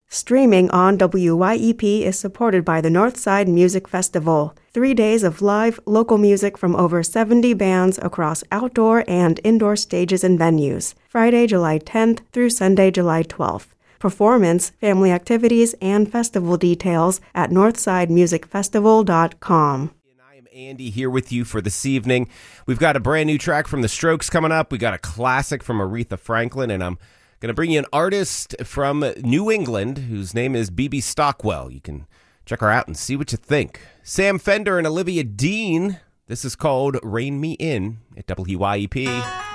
Streaming on WYEP is supported by the Northside Music Festival. 3 days of live, local music from over 70 bands across outdoor and indoor stages and venues. Friday, July 10th through Sunday, July 12th. Performance, family activities, and festival details at northsidemusicfestival.com. Andy here with you for this evening. We've got a brand new track from The Strokes coming up. We got a classic from Aretha Franklin, and I'm going to bring you an artist from New England whose name is BB Stockwell. You can check her out and see what you think. Sam Fender and Olivia Dean. This is called Rain Me In at WYEP.